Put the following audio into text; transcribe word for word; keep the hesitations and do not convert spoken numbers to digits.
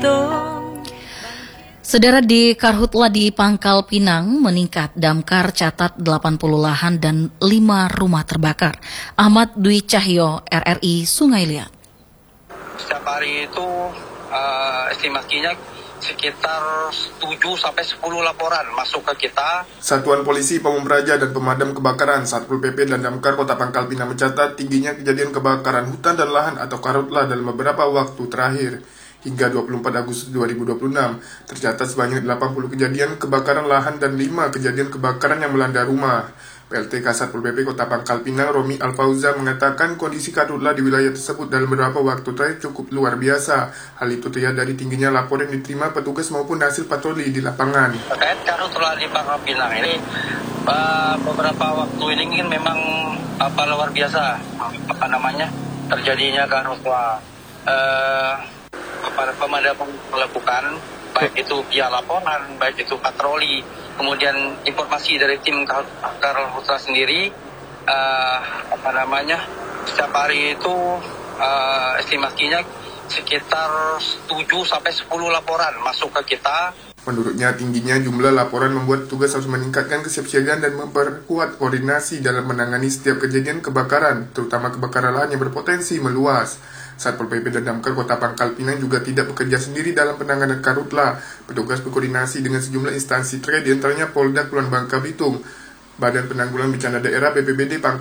Saudara, di Karhutla di Pangkal Pinang meningkat, damkar catat delapan puluh lahan dan lima rumah terbakar. Ahmad Dwi Cahyo, R R I Sungai Liat. Setiap hari itu uh, estimasinya sekitar tujuh sampai sepuluh laporan masuk ke kita. Satuan Polisi Pamung Praja dan Pemadam Kebakaran Satpol P P dan Damkar Kota Pangkal Pinang mencatat tingginya kejadian kebakaran hutan dan lahan atau karhutla dalam beberapa waktu terakhir. Hingga dua puluh empat Agustus dua ribu dua puluh enam, tercatat sebanyak delapan puluh kejadian kebakaran lahan dan lima kejadian kebakaran yang melanda rumah. P L T Kasatpol P P Kota Pangkal Pinang, Romi Alfauza, mengatakan kondisi karhutla di wilayah tersebut dalam beberapa waktu terakhir cukup luar biasa. Hal itu terlihat dari tingginya laporan yang diterima petugas maupun hasil patroli di lapangan. Terkait karhutla di Pangkal Pinang ini, uh, beberapa waktu ini kan memang apa luar biasa, apa namanya, terjadinya karhutla. Uh, Para pemadam melakukan baik itu via laporan, baik itu patroli, kemudian informasi dari tim karhutla sendiri, uh, apa namanya, setiap hari itu uh, estimasinya sekitar tujuh sampai sepuluh laporan masuk ke kita. Menurutnya, tingginya jumlah laporan membuat tugas harus meningkatkan kesiapsiagaan dan memperkuat koordinasi dalam menangani setiap kejadian kebakaran, terutama kebakaran lahan yang berpotensi meluas. Satpol P P dan Damkar Kota Pangkal Pinang juga tidak bekerja sendiri dalam penanganan karhutla. Petugas berkoordinasi dengan sejumlah instansi terkait, diantaranya Polda Kulon Bangka Belitung, Badan Penanggulangan Bencana Daerah B P B D Pangkal